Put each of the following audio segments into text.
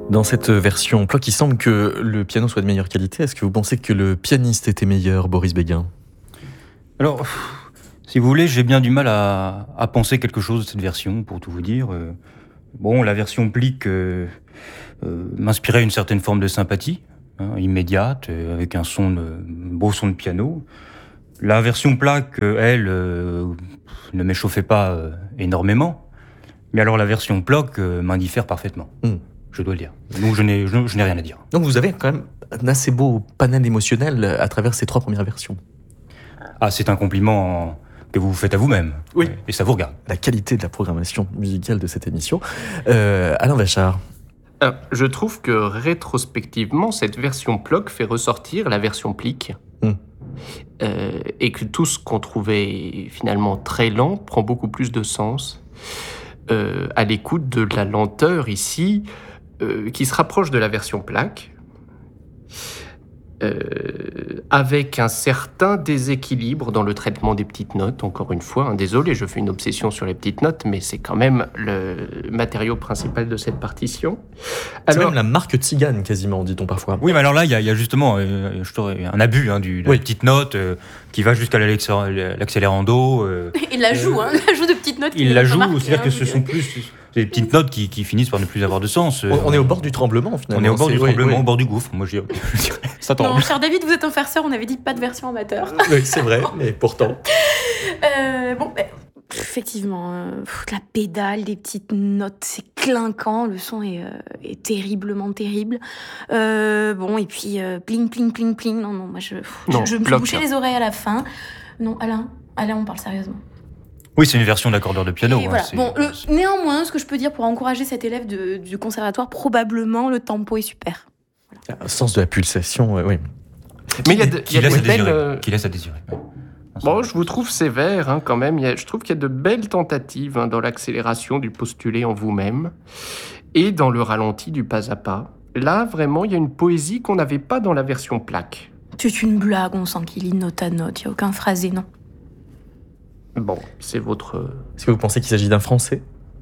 Dans cette version Plock, il semble que le piano soit de meilleure qualité. Est-ce que vous pensez que le pianiste était meilleur, Boris Béguin ? Alors, si vous voulez, j'ai bien du mal à penser quelque chose de cette version, pour tout vous dire. La version Plick m'inspirait une certaine forme de sympathie, immédiate, avec un beau son de piano. La version Plaque, elle, ne m'échauffait pas énormément. Mais alors la version Plock m'indiffère parfaitement. Je dois le dire. Donc je n'ai rien à dire. Donc vous avez quand même un assez beau panel émotionnel à travers ces 3 premières versions. Ah, c'est un compliment que vous faites à vous-même. Oui. Et ça vous regarde. La qualité de la programmation musicale de cette émission. Alain Vachard. Je trouve que rétrospectivement, cette version Plock fait ressortir la version Plick. Et que tout ce qu'on trouvait finalement très lent prend beaucoup plus de sens. À l'écoute de la lenteur ici, qui se rapproche de la version Plaque, avec un certain déséquilibre dans le traitement des petites notes, encore une fois. Désolé, je fais une obsession sur les petites notes, mais c'est quand même le matériau principal de cette partition. C'est même la marque Tzigane, quasiment, dit-on parfois. Oui, mais alors là, il y a justement un abus de la petite note qui va jusqu'à l'accélérando. Il la joue, la joue de petites notes. Il la joue, c'est-à-dire que ce sont plus des petites notes qui finissent par ne plus avoir de sens. On est au bord du tremblement, finalement. On est au bord du tremblement, au bord du gouffre. Moi, je dirais. Ça tombe. Non, cher David, vous êtes un farceur, on avait dit pas de version amateur. Oui, c'est vrai, mais pourtant. Effectivement, la pédale, des petites notes, c'est clinquant, le son est terriblement terrible. Et puis pling, pling, pling, pling. Non, moi je me suis bouché les oreilles à la fin. Non, Alain, on parle sérieusement. Oui, c'est une version d'accordeur de piano. Voilà. Néanmoins, ce que je peux dire pour encourager cet élève du conservatoire, probablement le tempo est super. Voilà. Un sens de la pulsation, oui. Mais il y a de belles... Qui laisse à désirer. Bon, je vous trouve sévère quand même. Je trouve qu'il y a de belles tentatives dans l'accélération du postulé en vous-même et dans le ralenti du pas à pas. Là, vraiment, il y a une poésie qu'on n'avait pas dans la version Plaque. C'est une blague, on sent qu'il lit note à note, il n'y a aucun phrasé, non. Bon, c'est votre... Est-ce que vous pensez qu'il s'agit d'un Français ?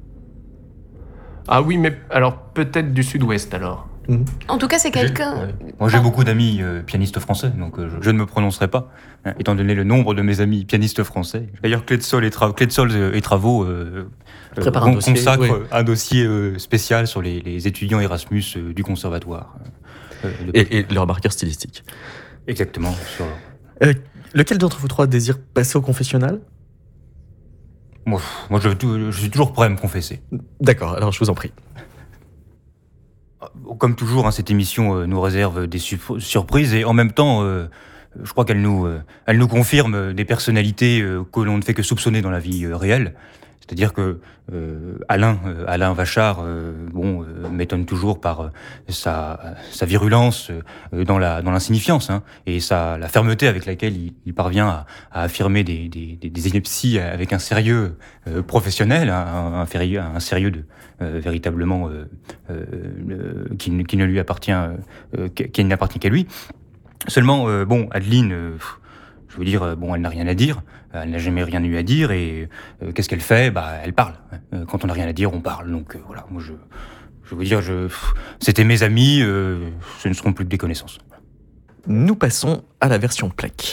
Ah oui, mais alors peut-être du Sud-Ouest alors. En tout cas, c'est quelqu'un... Moi, j'ai beaucoup d'amis pianistes français, donc je ne me prononcerai pas, étant donné le nombre de mes amis pianistes français. D'ailleurs, Clé de Sol et Travaux consacrent un dossier spécial sur les étudiants Erasmus du conservatoire. Et leur marqueur stylistique. Exactement. Lequel d'entre vous 3 désire passer au confessionnal ? Moi, je suis toujours prêt à me confesser. D'accord, alors je vous en prie. Comme toujours, cette émission nous réserve des surprises et en même temps, je crois qu'elle nous confirme des personnalités que l'on ne fait que soupçonner dans la vie réelle. C'est-à-dire que Alain Vachard m'étonne toujours par sa virulence dans l'insignifiance et la fermeté avec laquelle il parvient à affirmer des inepties avec un sérieux professionnel, un sérieux véritablement qui ne lui appartient qui n'appartient qu'à lui. Seulement, Adeline, je veux dire, elle n'a rien à dire, elle n'a jamais rien eu à dire, et qu'est-ce qu'elle fait ? Elle parle. Quand on n'a rien à dire, on parle. Donc voilà, moi je veux dire, c'était mes amis, ce ne seront plus que des connaissances. Nous passons à la version Plaque.